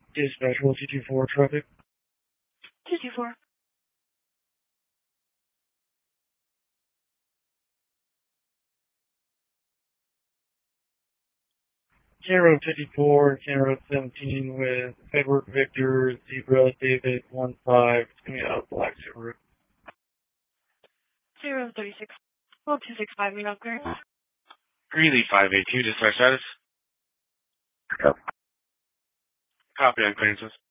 Dispatch, will 224 traffic. 224. 054, Road 17 with Edward Victor, Zebra, David, 15. It's coming out of Black Subaru. 036. Well, 265, we don't clearance. Greeley 582, dispatch status. Yep. Copy on clearances.